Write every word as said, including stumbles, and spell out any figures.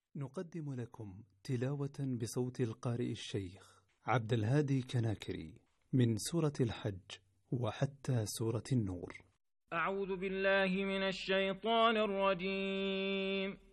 نقدم لكم تلاوة بصوت القارئ الشيخ عبد الهادي كناكري من سورة الحج وحتى سورة النور. أعوذ بالله من الشيطان الرجيم.